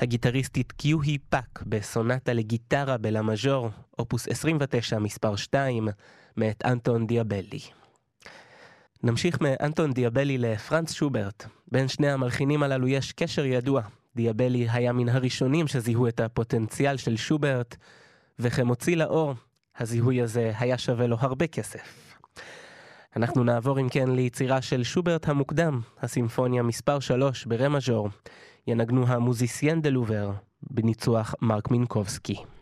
הגיטריסטית קיוהי פאק בסונטה לגיטרה בלה מז'ור, אופוס 29 מספר 2, מאת אנטון דיאבלי. נמשיך מאנטון דיאבלי לפרנץ שוברט. בין שני המלחינים הללו יש קשר ידוע. דיאבלי היה מן הראשונים שזיהו את הפוטנציאל של שוברט, וכמוציא לאור, הזיהוי הזה היה שווה לו הרבה כסף. אנחנו נעבור אם כן ליצירה של שוברט המוקדם, הסימפוניה מספר 3 ברה מז'ור. ינגנו המוזיסיין דה לובר, בניצוח מרק מינקובסקי.